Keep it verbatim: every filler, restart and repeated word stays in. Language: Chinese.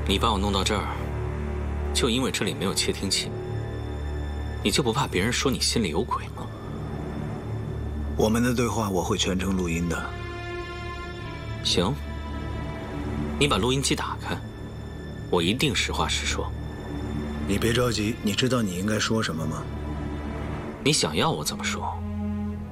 你把我弄到这儿，就因为这里没有窃听器，你就不怕别人说你心里有鬼吗？ 我们的对话我会全程录音的。 行，你把录音机打开，我一定实话实说。 你别着急，你知道你应该说什么吗？ 你想要我怎么说？